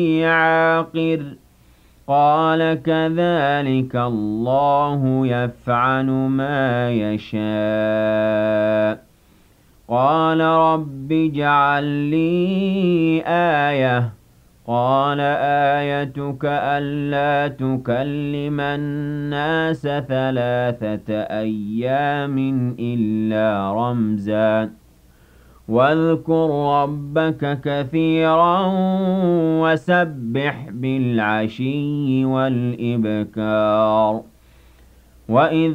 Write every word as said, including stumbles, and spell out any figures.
عاقر قال كذلك الله يفعل ما يشاء قال رب اجعل لي آية قال آيتك ألا تكلم الناس ثلاثة أيام إلا رمزا واذكر ربك كثيرا وسبح بالعشي والإبكار وإذ